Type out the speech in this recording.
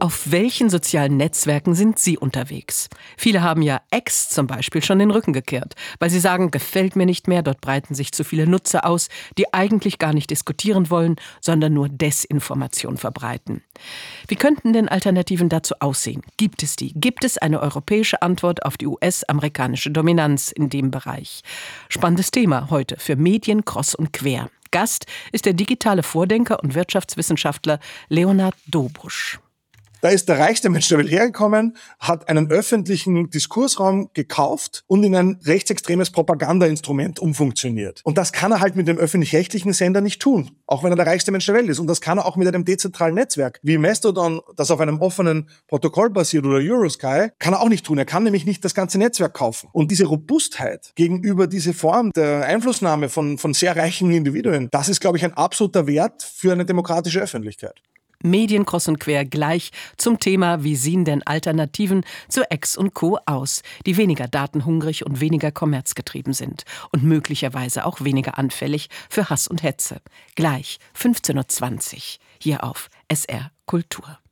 Auf welchen sozialen Netzwerken sind Sie unterwegs? Viele haben ja X zum Beispiel schon den Rücken gekehrt, weil sie sagen, gefällt mir nicht mehr, dort breiten sich zu viele Nutzer aus, die eigentlich gar nicht diskutieren wollen, sondern nur Desinformation verbreiten. Wie könnten denn Alternativen dazu aussehen? Gibt es die? Gibt es eine europäische Antwort auf die US-amerikanische Dominanz in dem Bereich? Spannendes Thema heute für Medien kreuz und quer. Gast ist der digitale Vordenker und Wirtschaftswissenschaftler Leonhard Dobrusch. Da ist der reichste Mensch der Welt hergekommen, hat einen öffentlichen Diskursraum gekauft und in ein rechtsextremes Propagandainstrument umfunktioniert. Und das kann er halt mit dem öffentlich-rechtlichen Sender nicht tun, auch wenn er der reichste Mensch der Welt ist. Und das kann er auch mit einem dezentralen Netzwerk wie Mastodon, das auf einem offenen Protokoll basiert, oder Eurosky, kann er auch nicht tun. Er kann nämlich nicht das ganze Netzwerk kaufen. Und diese Robustheit gegenüber dieser Form der Einflussnahme von sehr reichen Individuen, das ist, glaube ich, ein absoluter Wert für eine demokratische Öffentlichkeit. Medien kreuz und quer gleich zum Thema, wie sehen denn Alternativen zu X und Co. aus, die weniger datenhungrig und weniger kommerzgetrieben sind und möglicherweise auch weniger anfällig für Hass und Hetze. Gleich 15:20 Uhr hier auf SR Kultur.